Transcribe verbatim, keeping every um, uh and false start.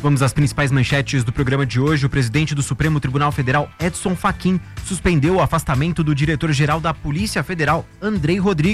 Vamos às principais manchetes do programa de hoje. O presidente do Supremo Tribunal Federal, Edson Fachin, suspendeu o afastamento do diretor-geral da Polícia Federal, Andrei Rodrigues.